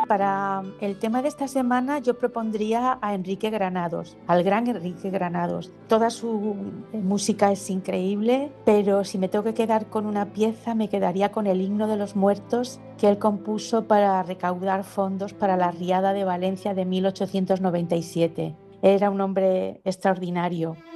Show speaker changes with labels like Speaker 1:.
Speaker 1: Para el tema de esta semana yo propondría a Enrique Granados, al gran Enrique Granados. Toda su música es increíble, pero si me tengo que quedar con una pieza, me quedaría con el Himno de los Muertos que él compuso para recaudar fondos para la Riada de Valencia de 1897. Era un hombre extraordinario.